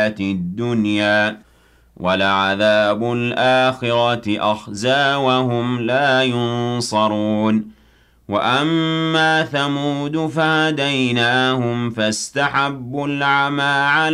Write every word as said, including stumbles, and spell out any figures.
الْحَيَاةِ الدُّنْيَا ۖ وَلَعَذَابُ الْآخِرَةِ أَخْزَىٰ وَهُمْ لَا يُنصَرُونَ وَأَمَّا ثَمُودُ فَهَدَيْنَاهُمْ فَاسْتَحَبُّوا الْعَمَىٰ عَلَى